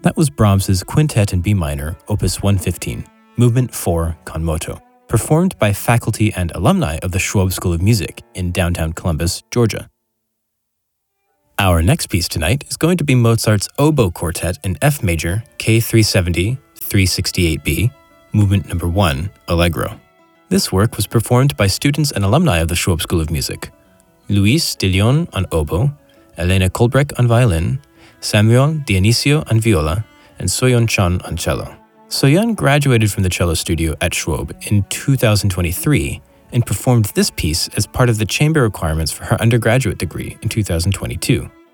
That was Brahms's Quintet in B minor, Opus 115, Movement 4, Con moto, performed by faculty and alumni of the Schwob School of Music in downtown Columbus, Georgia. Our next piece tonight is going to be Mozart's Oboe Quartet in F major, K370, 368B, Movement Number 1, Allegro. This work was performed by students and alumni of the Schwob School of Music: Luis de Leon on oboe, Elena Kolbreck on violin, Samuel Dionisio on viola, and Soyeon Chun on cello. Soyeon graduated from the cello studio at Schwob in 2023 and performed this piece as part of the chamber requirements for her undergraduate degree in 2022.